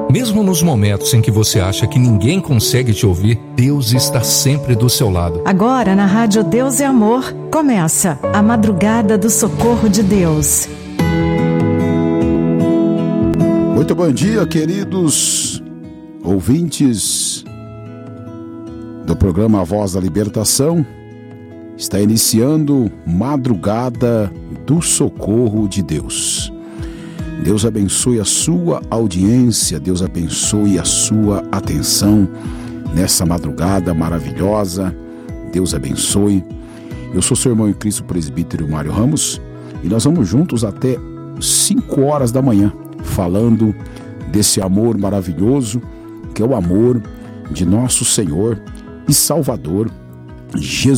Mesmo nos momentos em que você acha que ninguém consegue te ouvir, Deus está sempre do seu lado. Agora na Rádio Deus é Amor, começa a Madrugada do Socorro de Deus. Muito bom dia, queridos ouvintes do programa A Voz da Libertação. Está iniciando Madrugada do Socorro de Deus. Deus abençoe a sua audiência, Deus abençoe a sua atenção nessa madrugada maravilhosa. Deus abençoe. Eu sou seu irmão em Cristo, presbítero Mário Ramos, e nós vamos juntos até 5 horas da manhã, falando desse amor maravilhoso, que é o amor de nosso Senhor e Salvador, Jesus